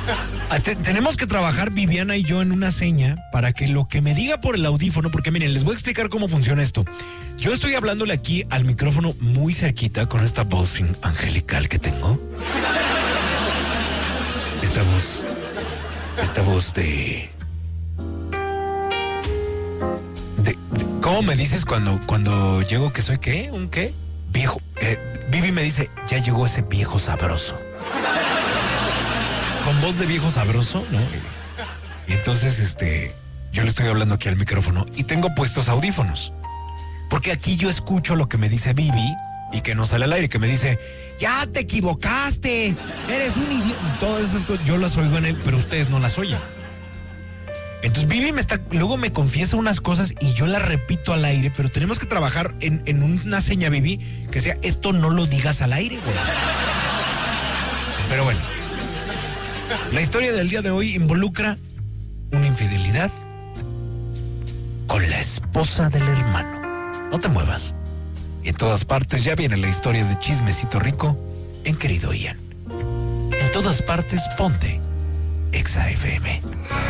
Tenemos que trabajar Viviana y yo en una seña para que lo que me diga por el audífono, porque miren, les voy a explicar cómo funciona esto. Yo estoy hablándole aquí al micrófono muy cerquita con esta voz angelical que tengo. Esta voz de ¿cómo me dices cuando llego que soy qué? ¿Un qué? Viejo. Vivi me dice, ya llegó ese viejo sabroso. Con voz de viejo sabroso, ¿no? Y entonces, yo le estoy hablando aquí al micrófono y tengo puestos audífonos. Porque aquí yo escucho lo que me dice Vivi y que no sale al aire, que me dice, ya te equivocaste, eres un idiota. Y todas esas cosas, yo las oigo en él, pero ustedes no las oyen. Entonces Vivi luego me confiesa unas cosas y yo las repito al aire, pero tenemos que trabajar en una seña, Vivi, que sea, esto no lo digas al aire, güey. Pero bueno, la historia del día de hoy involucra una infidelidad con la esposa del hermano. No te muevas. En todas partes ya viene la historia de Chismecito Rico en Querido Ian. En todas partes ponte Exa FM.